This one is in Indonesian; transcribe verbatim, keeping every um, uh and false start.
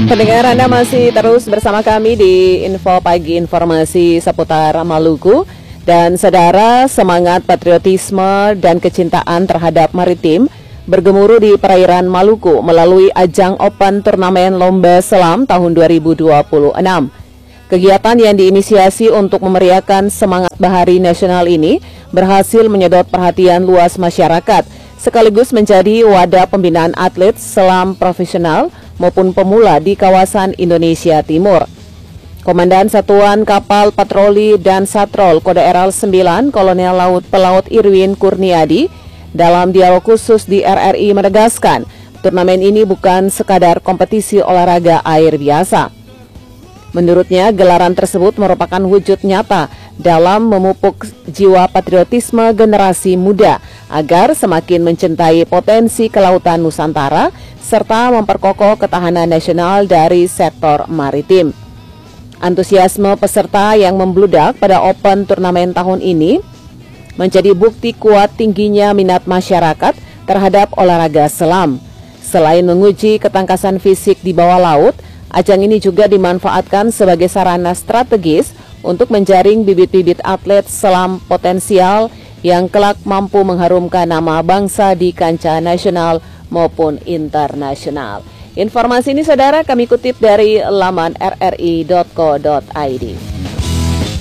Pendengar, Anda masih terus bersama kami di Info Pagi, informasi seputar Maluku. Dan saudara, semangat patriotisme dan kecintaan terhadap maritim bergemuruh di perairan Maluku melalui ajang Open Turnamen Lomba Selam tahun dua ribu dua puluh enam. Kegiatan yang diinisiasi untuk memeriahkan semangat Bahari Nasional ini berhasil menyedot perhatian luas masyarakat, sekaligus menjadi wadah pembinaan atlet selam profesional maupun pemula di kawasan Indonesia Timur. Komandan Satuan Kapal Patroli dan Satrol Kode Eral sembilan Kolonel Laut Pelaut Irwin Kurniadi dalam dialog khusus di R R I menegaskan, turnamen ini bukan sekadar kompetisi olahraga air biasa. Menurutnya, gelaran tersebut merupakan wujud nyata dalam memupuk jiwa patriotisme generasi muda agar semakin mencintai potensi kelautan Nusantara serta memperkokoh ketahanan nasional dari sektor maritim. Antusiasme peserta yang membludak pada Open Turnamen tahun ini menjadi bukti kuat tingginya minat masyarakat terhadap olahraga selam. Selain menguji ketangkasan fisik di bawah laut, ajang ini juga dimanfaatkan sebagai sarana strategis untuk menjaring bibit-bibit atlet selam potensial yang kelak mampu mengharumkan nama bangsa di kancah nasional maupun internasional. Informasi ini, saudara, kami kutip dari laman r r i dot co dot i d.